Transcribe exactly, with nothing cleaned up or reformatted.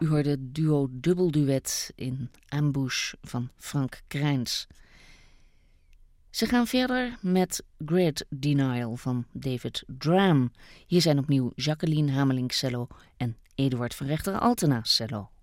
U hoorde het duo dubbelduet in Ambush van Frank Krijns. Ze gaan verder met Great Denial van David Dram. Hier zijn opnieuw Jacqueline Hamelink cello en Eduard van Rechteren Altena cello.